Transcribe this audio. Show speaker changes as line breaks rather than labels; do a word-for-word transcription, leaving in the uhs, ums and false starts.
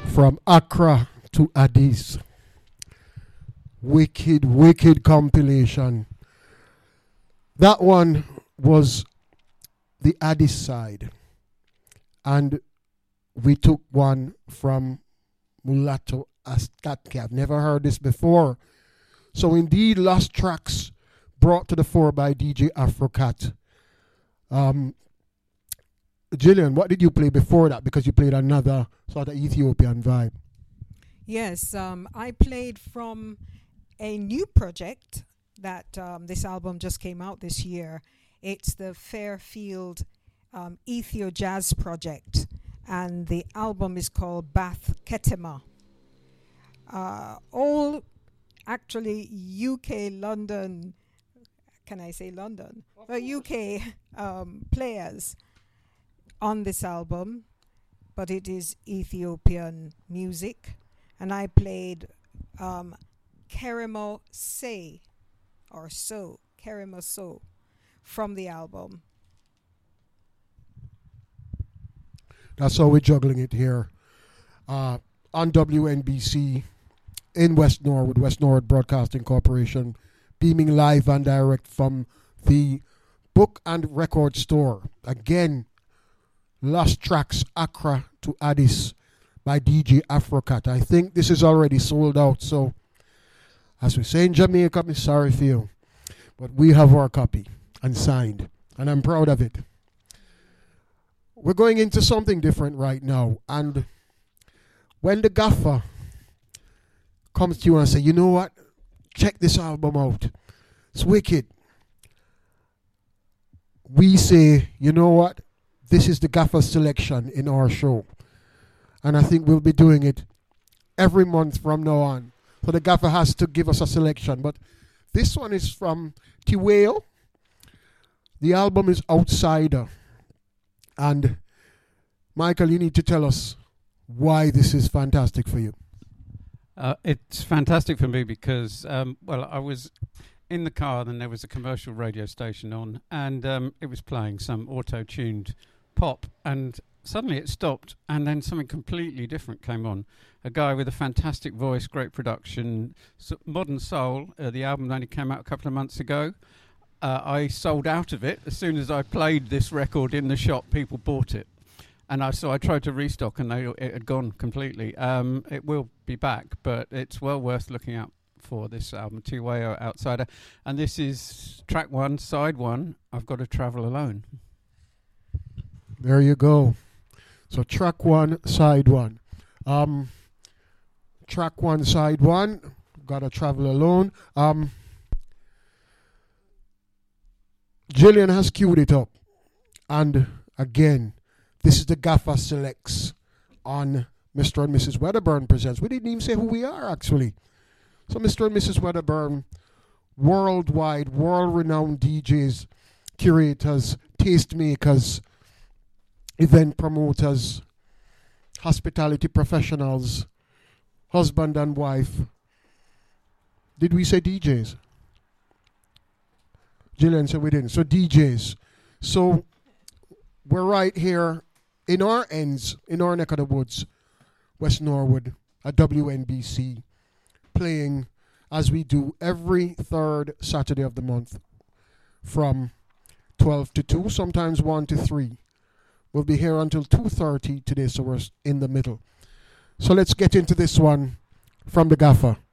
From Accra to Addis. Wicked, wicked compilation. That one was the Addis side. And we took one from Mulatto Astatke. I've never heard this before. So indeed, Lost Tracks brought to the fore by D J Afrocat. Um, Gillian, what did you play before that? Because you played another sort of Ethiopian vibe.
Yes, um, I played from a new project that um, this album just came out this year. It's the Fairfield um, Ethio Jazz Project, and the album is called Bath Ketema. Uh, all actually U K, London, can I say London? Well, U K um, players on this album, but it is Ethiopian music. And I played um, Keremo Say, or So, Keremo So, from the album.
That's how we're juggling it here uh, on W N B C in West Norwood, West Norwood Broadcasting Corporation, beaming live and direct from the Book and Record Store. Again, Lost Tracks, Accra to Addis by D J Afrocat. I think this is already sold out, so as we say in Jamaica, I'm sorry for you, but we have our copy and signed, and I'm proud of it. We're going into something different right now, and when the gaffer comes to you and say, you know what, check this album out, it's wicked, we say, you know what, this is the gaffer selection in our show. And I think we'll be doing it every month from now on. So the gaffer has to give us a selection. But this one is from Tiweo. The album is Outsider. And Michael, you need to tell us why this is fantastic for you.
Uh, it's fantastic for me because, um, well, I was in the car and there was a commercial radio station on, and um, it was playing some auto-tuned pop, and suddenly it stopped, and then something completely different came on. A guy with a fantastic voice, great production, so Modern Soul, uh, the album only came out a couple of months ago. Uh, I sold out of it. As soon as I played this record in the shop, people bought it. And I, so I tried to restock, and they, it had gone completely. Um, it will be back, but it's well worth looking out for this album, Tiweo Outsider. And this is track one, side one, I've Got to Travel Alone.
There you go. So track one, side one. Um, track one, side one. Gotta Travel Alone. Um, Gillian has queued it up. And again, this is the Gaffer Selects on Mister and Missus Wedderburn Presents. We didn't even say who we are, actually. So Mister and Missus Wedderburn, worldwide, world-renowned D Js, curators, tastemakers, event promoters, hospitality professionals, husband and wife. Did we say D Js? Gillian said we didn't. So D Js. So we're right here in our ends, in our neck of the woods, West Norwood, at W N B C, playing as we do every third Saturday of the month from twelve to two, sometimes one to three. We'll be here until two thirty today, so we're in the middle. So let's get into this one from the Gaffer.